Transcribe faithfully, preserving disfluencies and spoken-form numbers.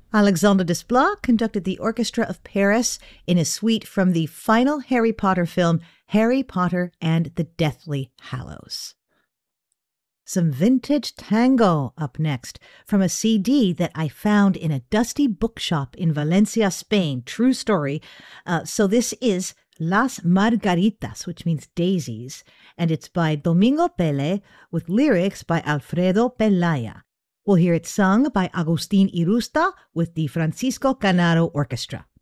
Alexandre Desplat conducted the Orchestra of Paris in a suite from the final Harry Potter film, Harry Potter and the Deathly Hallows. Some vintage tango up next from a C D that I found in a dusty bookshop in Valencia, Spain. True story. Uh, so this is Las Margaritas, which means daisies, and it's by Domingo Pele with lyrics by Alfredo Pelaya. We'll hear it sung by Agustin Irusta with the Francisco Canaro Orchestra.